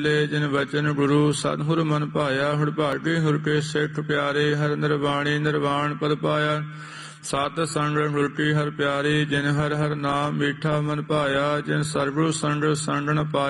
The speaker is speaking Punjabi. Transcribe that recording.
ਜਿਨ ਬਚਨ ਗੁਰੂ ਸਤਿਗੁਰ ਮਨ ਭਾਇਆ। ਹੁੜ ਭਾਗੇ ਹੁਰ ਕੇ ਸਿੱਖ ਪਿਆਰੇ ਹਰ ਨਿਰਵਾਣੀ ਨਿਰਵਾਣ ਪਦ ਪਾਇਆ। ਸਤ ਸੰਗ ਗੁਰ ਕੀ ਹਰ ਪਿਆਰੀ ਜਿਨ ਹਰ ਹਰ ਨਾਮ ਮੀਠਾ ਮਨ ਭਾਇਆ। ਜਿਨ ਸਰਗੁਰ ਸੰਗ ਸੰਗ ਨ ਪਾਇਆ